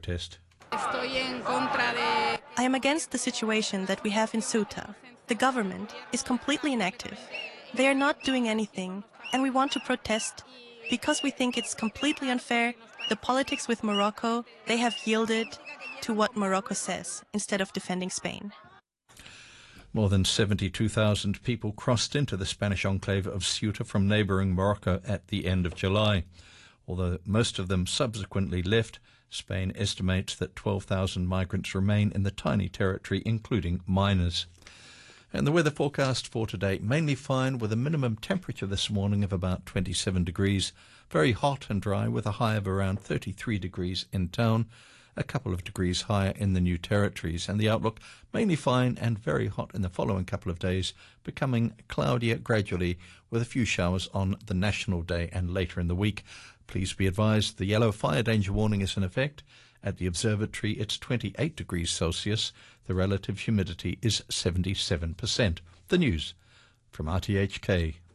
protest. I am against the situation that we have in Ceuta. The government is completely inactive. They are not doing anything, and we want to protest because we think it's completely unfair. The politics with Morocco, they have yielded to what Morocco says instead of defending Spain. More than 72,000 people crossed into the Spanish enclave of Ceuta from neighbouring Morocco at the end of July. Although most of them subsequently left, Spain estimates that 12,000 migrants remain in the tiny territory, including minors. And the weather forecast for today, mainly fine with a minimum temperature this morning of about 27 degrees. Very hot and dry with a high of around 33 degrees in town, a couple of degrees higher in the new territories. And the outlook, mainly fine and very hot in the following couple of days, becoming cloudier gradually with a few showers on the National Day and later in the week. Please be advised the yellow fire danger warning is in effect. At the observatory, it's 28 degrees Celsius. The relative humidity is 77%. The news from RTHK.